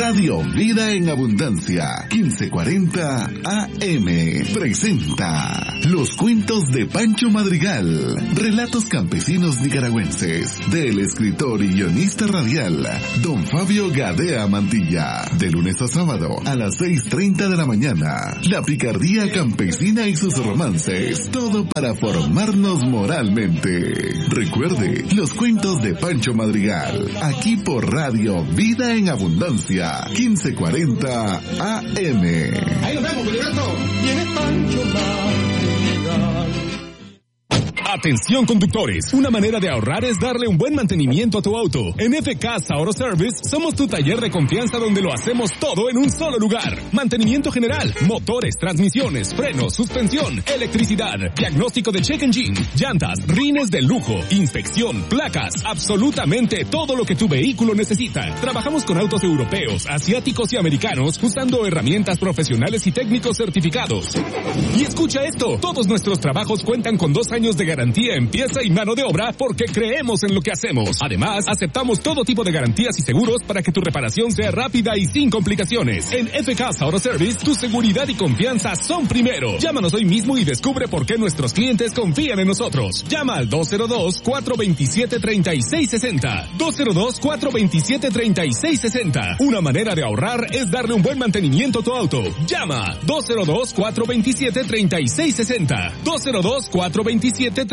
Radio Vida en Abundancia, 1540 AM, presenta Los Cuentos de Pancho Madrigal, relatos campesinos nicaragüenses, del escritor y guionista radial, don Fabio Gadea Mantilla, de lunes a sábado a las 6:30 de la mañana. La picardía campesina y sus romances, todo para formarnos moralmente. Recuerde, Los Cuentos de Pancho Madrigal, aquí por Radio Vida en Abundancia, 1540 AM. Ahí nos vemos, Gilberto. Viene Pancho Madrigal. Atención conductores, una manera de ahorrar es darle un buen mantenimiento a tu auto. En FK Auto Service somos tu taller de confianza donde lo hacemos todo en un solo lugar. Mantenimiento general, motores, transmisiones, frenos, suspensión, electricidad, diagnóstico de check engine, llantas, rines de lujo, inspección, placas, absolutamente todo lo que tu vehículo necesita. Trabajamos con autos europeos, asiáticos y americanos usando herramientas profesionales y técnicos certificados. Y escucha esto, todos nuestros trabajos cuentan con 2 años de garantía en pieza y mano de obra porque creemos en lo que hacemos. Además, aceptamos todo tipo de garantías y seguros para que tu reparación sea rápida y sin complicaciones. En FK Auto Service, tu seguridad y confianza son primero. Llámanos hoy mismo y descubre por qué nuestros clientes confían en nosotros. Llama al 202-427-3660. 202-427-3660. Una manera de ahorrar es darle un buen mantenimiento a tu auto. Llama 202-427-3660. 202-427-3660.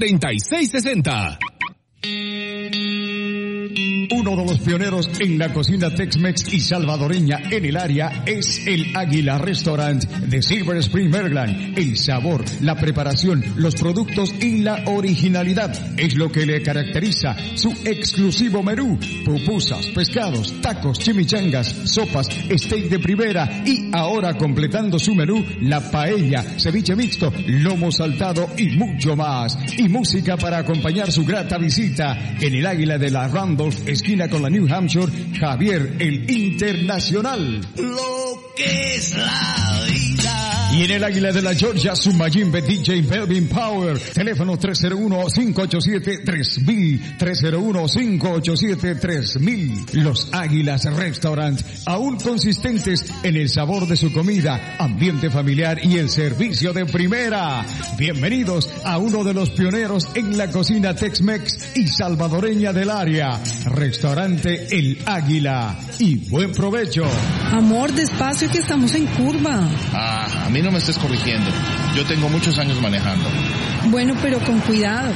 Uno de los pioneros en la cocina Tex-Mex y salvadoreña en el área es el Águila Restaurant de Silver Spring, Maryland. El sabor, la preparación, los productos y la originalidad es lo que le caracteriza su exclusivo menú. Pupusas, pescados, tacos, chimichangas, sopas, steak de primera y ahora completando su menú, la paella, ceviche mixto, lomo saltado y mucho más. Y música para acompañar su grata visita en el Águila de la Randolph, esquina con la New Hampshire, Javier el Internacional. Lo que es la vida. Y en el Águila de la Georgia, su Mayimbe DJ Melvin Power. Teléfono 301-587-3000. 301-587-3000. Los Águilas Restaurant, aún consistentes en el sabor de su comida, ambiente familiar y el servicio de primera. Bienvenidos a uno de los pioneros en la cocina Tex-Mex y salvadoreña del área. Restaurante El Águila. Y buen provecho. Amor, despacio que estamos en curva. A mí no me estés corrigiendo. Yo tengo muchos años manejando. Bueno, pero con cuidado.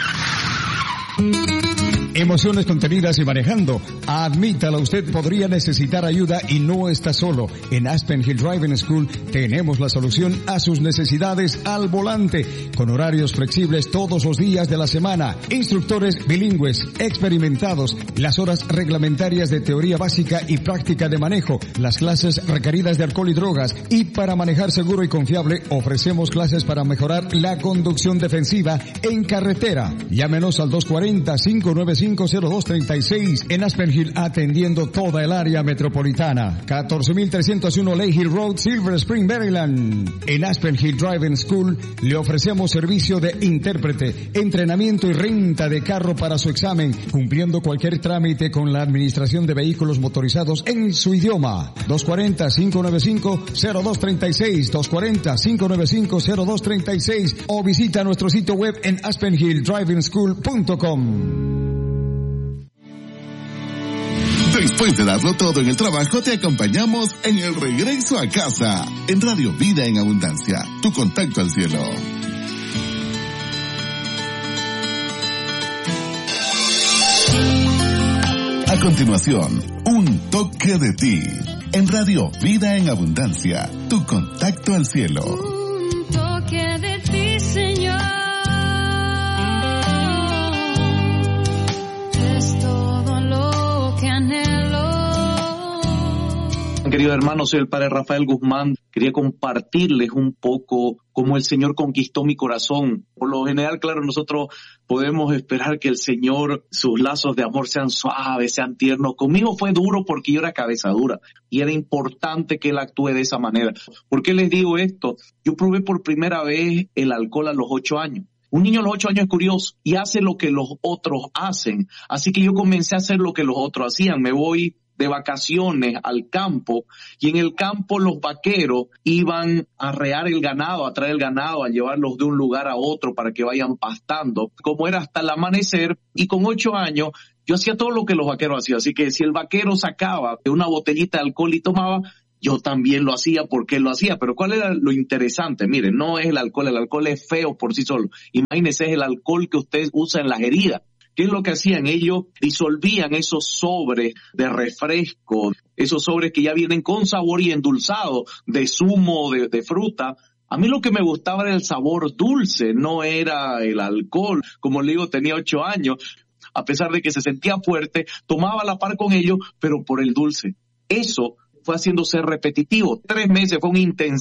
Emociones contenidas y manejando. Admítalo, usted podría necesitar ayuda y no está solo. En Aspen Hill Driving School tenemos la solución a sus necesidades al volante, con horarios flexibles todos los días de la semana, instructores bilingües, experimentados, las horas reglamentarias de teoría básica y práctica de manejo, las clases requeridas de alcohol y drogas, y para manejar seguro y confiable ofrecemos clases para mejorar la conducción defensiva en carretera. Llámenos al 240-595-0236 en Aspen Hill, atendiendo toda el área metropolitana. 14,301 Lake Hill Road, Silver Spring, Maryland. En Aspen Hill Driving School le ofrecemos servicio de intérprete, entrenamiento y renta de carro para su examen, cumpliendo cualquier trámite con la administración de vehículos motorizados en su idioma. 240-595-0236, 240-595-0236 o visita nuestro sitio web en aspenhilldrivingschool.com. Después de darlo todo en el trabajo, te acompañamos en el regreso a casa. En Radio Vida en Abundancia, tu contacto al cielo. A continuación, un toque de ti. En Radio Vida en Abundancia, tu contacto al cielo. Un toque de ti, Señor. Queridos hermanos, soy el Padre Rafael Guzmán. Quería compartirles un poco cómo el Señor conquistó mi corazón. Por lo general, claro, nosotros podemos esperar que el Señor, sus lazos de amor sean suaves, sean tiernos. Conmigo fue duro porque yo era cabeza dura y era importante que Él actúe de esa manera. ¿Por qué les digo esto? Yo probé por primera vez el alcohol a los 8 años. Un niño a los 8 años es curioso y hace lo que los otros hacen. Así que yo comencé a hacer lo que los otros hacían. Me voy de vacaciones al campo, y en el campo los vaqueros iban a arrear el ganado, a traer el ganado, a llevarlos de un lugar a otro para que vayan pastando, como era hasta el amanecer, y con 8 años yo hacía todo lo que los vaqueros hacían, así que si el vaquero sacaba una botellita de alcohol y tomaba, yo también lo hacía porque él lo hacía. Pero ¿cuál era lo interesante? Miren, no es el alcohol es feo por sí solo. Imagínense, es el alcohol que usted usa en las heridas. ¿Qué es lo que hacían? Ellos disolvían esos sobres de refresco, esos sobres que ya vienen con sabor y endulzados de zumo de fruta. A mí lo que me gustaba era el sabor dulce, no era el alcohol. Como le digo, tenía 8 años. A pesar de que se sentía fuerte, tomaba la par con ellos, pero por el dulce. Eso fue haciéndose repetitivo. 3 meses fue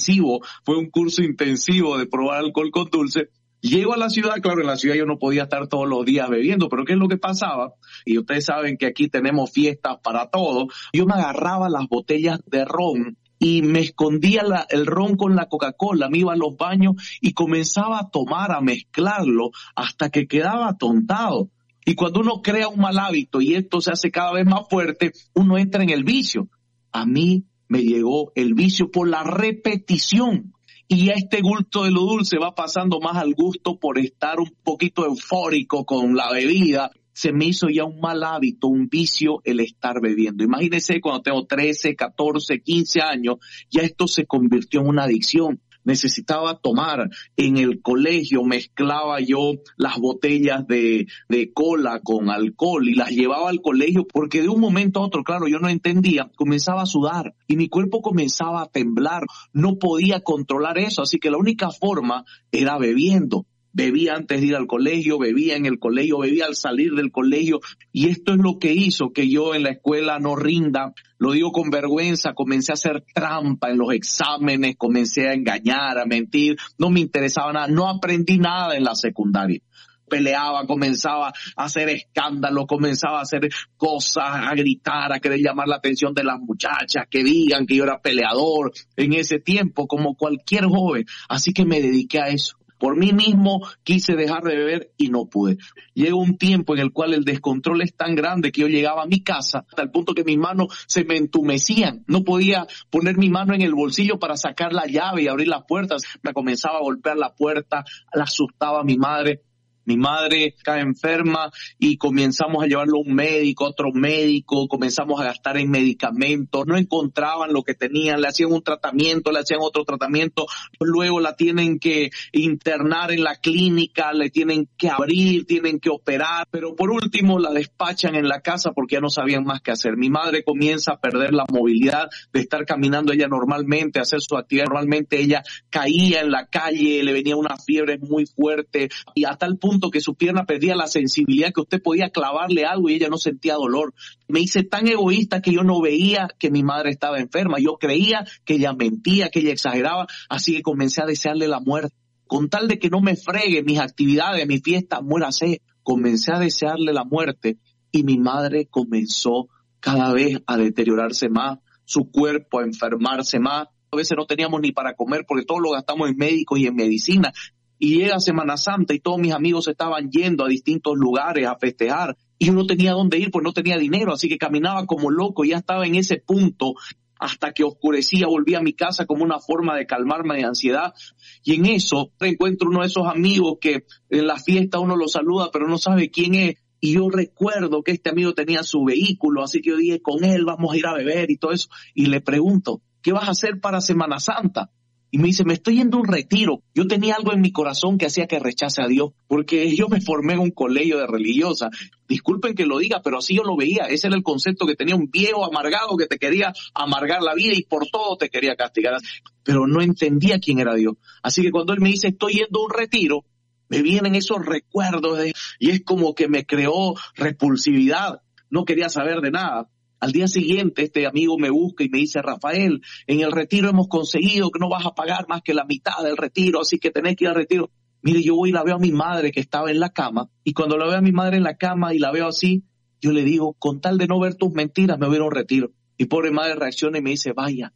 un curso intensivo de probar alcohol con dulce. Llego a la ciudad, claro, en la ciudad yo no podía estar todos los días bebiendo, pero ¿qué es lo que pasaba? Y ustedes saben que aquí tenemos fiestas para todo. Yo me agarraba las botellas de ron y me escondía el ron con la Coca-Cola, me iba a los baños y comenzaba a tomar, a mezclarlo hasta que quedaba atontado. Y cuando uno crea un mal hábito y esto se hace cada vez más fuerte, uno entra en el vicio. A mí me llegó el vicio por la repetición. Y ya este gusto de lo dulce va pasando más al gusto por estar un poquito eufórico con la bebida. Se me hizo ya un mal hábito, un vicio el estar bebiendo. Imagínense cuando tengo 13, 14, 15 años, ya esto se convirtió en una adicción. Necesitaba tomar. En el colegio mezclaba yo las botellas de cola con alcohol y las llevaba al colegio porque de un momento a otro, claro, yo no entendía, comenzaba a sudar y mi cuerpo comenzaba a temblar. No podía controlar eso, así que la única forma era bebiendo. Bebía antes de ir al colegio, bebía en el colegio, bebía al salir del colegio, y esto es lo que hizo que yo en la escuela no rinda. Lo digo con vergüenza, comencé a hacer trampa en los exámenes, comencé a engañar, a mentir, no me interesaba nada, no aprendí nada en la secundaria. Peleaba, comenzaba a hacer escándalo, comenzaba a hacer cosas, a gritar, a querer llamar la atención de las muchachas, que digan que yo era peleador en ese tiempo, como cualquier joven. Así que me dediqué a eso. Por mí mismo quise dejar de beber y no pude. Llegó un tiempo en el cual el descontrol es tan grande que yo llegaba a mi casa hasta el punto que mis manos se me entumecían. No podía poner mi mano en el bolsillo para sacar la llave y abrir las puertas. Me comenzaba a golpear la puerta, la asustaba a mi madre. Mi madre cae enferma y comenzamos a llevarlo a un médico, a otro médico, comenzamos a gastar en medicamentos, no encontraban lo que tenían, le hacían un tratamiento, le hacían otro tratamiento, luego la tienen que internar en la clínica, le tienen que abrir, tienen que operar, pero por último la despachan en la casa porque ya no sabían más qué hacer. Mi madre comienza a perder la movilidad de estar caminando ella normalmente, hacer su actividad normalmente, ella caía en la calle, le venía una fiebre muy fuerte y hasta el punto que su pierna perdía la sensibilidad, que usted podía clavarle algo y ella no sentía dolor. Me hice tan egoísta que yo no veía que mi madre estaba enferma. Yo creía que ella mentía, que ella exageraba, así que comencé a desearle la muerte. Con tal de que no me fregue mis actividades, mis fiestas, muérase. Comencé a desearle la muerte y mi madre comenzó cada vez a deteriorarse más, su cuerpo a enfermarse más. A veces no teníamos ni para comer porque todo lo gastamos en médicos y en medicina. Y llega Semana Santa y todos mis amigos estaban yendo a distintos lugares a festejar y yo no tenía dónde ir, pues no tenía dinero, así que caminaba como loco, ya estaba en ese punto hasta que oscurecía, volví a mi casa como una forma de calmarme de ansiedad. Y en eso encuentro uno de esos amigos que en la fiesta uno lo saluda pero no sabe quién es. Y yo recuerdo que este amigo tenía su vehículo, así que yo dije, con él vamos a ir a beber y todo eso. Y le pregunto, ¿qué vas a hacer para Semana Santa? Y me dice, me estoy yendo a un retiro. Yo tenía algo en mi corazón que hacía que rechace a Dios, porque yo me formé en un colegio de religiosas. Disculpen que lo diga, pero así yo lo veía. Ese era el concepto que tenía, un viejo amargado que te quería amargar la vida y por todo te quería castigar. Pero no entendía quién era Dios. Así que cuando él me dice, estoy yendo a un retiro, me vienen esos recuerdos y es como que me creó repulsividad. No quería saber de nada. Al día siguiente este amigo me busca y me dice, Rafael, en el retiro hemos conseguido que no vas a pagar más que la mitad del retiro, así que tenés que ir al retiro. Mire, yo voy y la veo a mi madre que estaba en la cama, y cuando la veo a mi madre en la cama y la veo así, yo le digo, con tal de no ver tus mentiras, me voy a ir a un retiro. Mi pobre madre reacciona y me dice, vaya.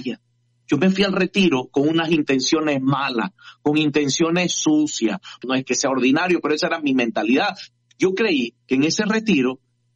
Yo me fui al retiro con unas intenciones malas, con intenciones sucias. No es que sea ordinario, pero esa era mi mentalidad. Yo creí que en ese retiro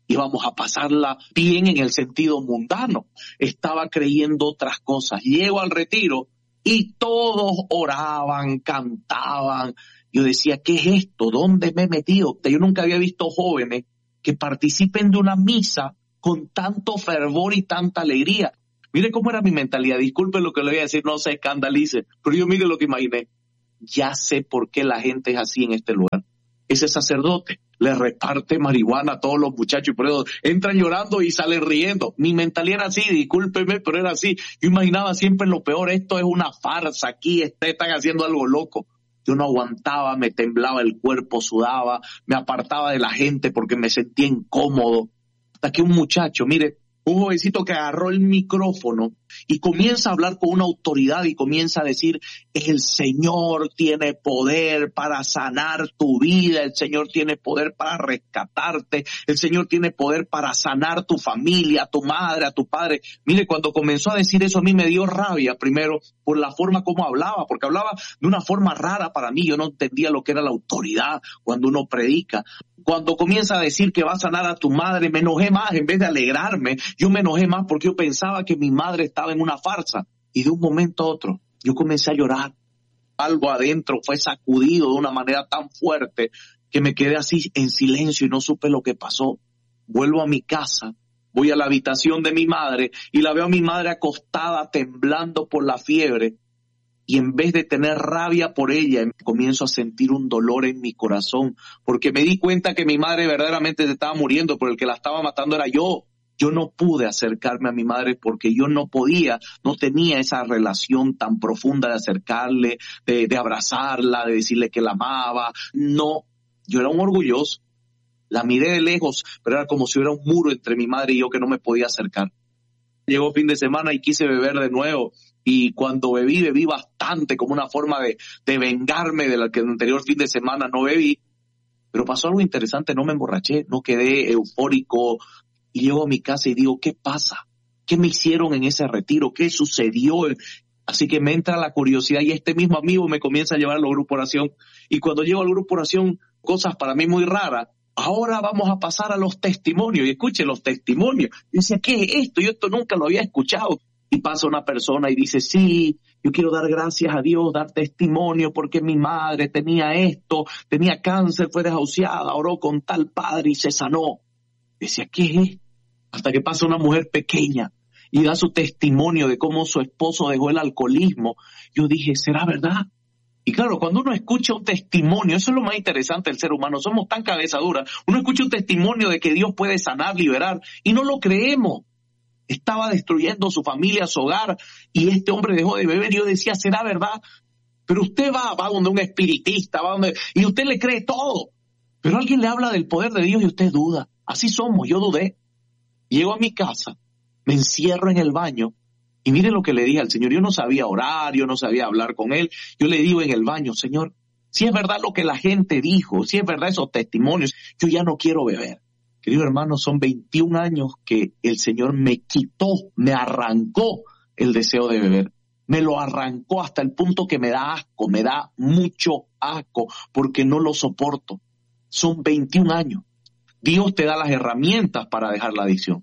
íbamos a pasarla bien en el sentido mundano. Estaba creyendo otras cosas. Llego al retiro y todos oraban, cantaban. Yo decía, ¿qué es esto? ¿Dónde me he metido? Yo nunca había visto jóvenes que participen de una misa con tanto fervor y tanta alegría. Mire cómo era mi mentalidad. Disculpe lo que le voy a decir, no se escandalice, pero yo mire lo que imaginé. Ya sé por qué la gente es así en este lugar. Ese sacerdote le reparte marihuana a todos los muchachos y por eso entran llorando y salen riendo. Mi mentalidad era así, discúlpeme, pero era así. Yo imaginaba siempre lo peor, esto es una farsa, aquí están haciendo algo loco. Yo no aguantaba, me temblaba el cuerpo, sudaba, me apartaba de la gente porque me sentía incómodo. Hasta que un muchacho, mire, un jovencito que agarró el micrófono y comienza a hablar con una autoridad y comienza a decir, el Señor tiene poder para sanar tu vida, el Señor tiene poder para rescatarte, el Señor tiene poder para sanar tu familia, a tu madre, a tu padre. Mire, cuando comenzó a decir eso a mí me dio rabia primero por la forma como hablaba, porque hablaba de una forma rara para mí, yo no entendía lo que era la autoridad cuando uno predica. Cuando comienza a decir que va a sanar a tu madre, me enojé más, en vez de alegrarme, yo me enojé más porque yo pensaba que mi madre estaba en una farsa. Y de un momento a otro, yo comencé a llorar. Algo adentro fue sacudido de una manera tan fuerte que me quedé así en silencio y no supe lo que pasó. Vuelvo a mi casa, voy a la habitación de mi madre y la veo a mi madre acostada, temblando por la fiebre. Y en vez de tener rabia por ella, comienzo a sentir un dolor en mi corazón, porque me di cuenta que mi madre verdaderamente se estaba muriendo, pero el que la estaba matando era yo. Yo no pude acercarme a mi madre porque yo no podía, no tenía esa relación tan profunda de acercarle, de abrazarla, de decirle que la amaba. No, yo era un orgulloso. La miré de lejos, pero era como si hubiera un muro entre mi madre y yo que no me podía acercar. Llegó fin de semana y quise beber de nuevo. Y cuando bebí bastante como una forma de vengarme de la que el anterior fin de semana no bebí. Pero pasó algo interesante, no me emborraché, no quedé eufórico. Y llego a mi casa y digo, ¿qué pasa? ¿Qué me hicieron en ese retiro? ¿Qué sucedió? Así que me entra la curiosidad y este mismo amigo me comienza a llevar a la grupo oración. Y cuando llego a la grupo oración, cosas para mí muy raras. Ahora vamos a pasar a los testimonios. Y escuchen los testimonios. Y dice, ¿qué es esto? Yo esto nunca lo había escuchado. Y pasa una persona y dice, sí, yo quiero dar gracias a Dios, dar testimonio porque mi madre tenía esto, tenía cáncer, fue desahuciada, oró con tal padre y se sanó. Decía, ¿qué es esto? Hasta que pasa una mujer pequeña y da su testimonio de cómo su esposo dejó el alcoholismo. Yo dije, ¿será verdad? Y claro, cuando uno escucha un testimonio, eso es lo más interesante del ser humano, somos tan cabezaduras, uno escucha un testimonio de que Dios puede sanar, liberar, y no lo creemos. Estaba destruyendo su familia, su hogar, y este hombre dejó de beber. Y yo decía, ¿será verdad? Pero usted va donde un espiritista, y usted le cree todo. Pero alguien le habla del poder de Dios y usted duda. Así somos, yo dudé. Llego a mi casa, me encierro en el baño, y mire lo que le dije al Señor. Yo no sabía orar, yo no sabía hablar con Él. Yo le digo en el baño, Señor, si es verdad lo que la gente dijo, si es verdad esos testimonios, yo ya no quiero beber. Querido hermano, son 21 años que el Señor me quitó, me arrancó el deseo de beber. Me lo arrancó hasta el punto que me da asco, me da mucho asco, porque no lo soporto. Son 21 años. Dios te da las herramientas para dejar la adicción,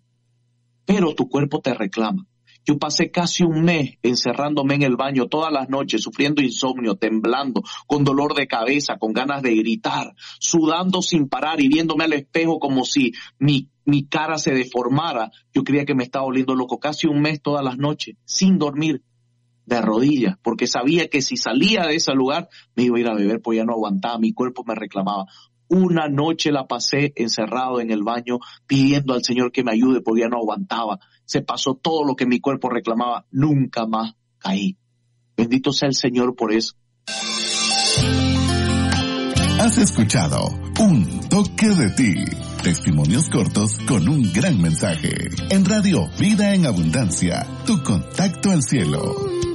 pero tu cuerpo te reclama. Yo pasé casi un mes encerrándome en el baño todas las noches, sufriendo insomnio, temblando, con dolor de cabeza, con ganas de gritar, sudando sin parar y viéndome al espejo como si mi cara se deformara. Yo creía que me estaba volviendo loco. Casi un mes todas las noches, sin dormir, de rodillas, porque sabía que si salía de ese lugar me iba a ir a beber, pues ya no aguantaba, mi cuerpo me reclamaba. Una noche la pasé encerrado en el baño pidiendo al Señor que me ayude porque ya no aguantaba. Se pasó todo lo que mi cuerpo reclamaba. Nunca más caí. Bendito sea el Señor por eso. Has escuchado Un Toque de Ti. Testimonios cortos con un gran mensaje. En Radio Vida en Abundancia. Tu contacto al cielo.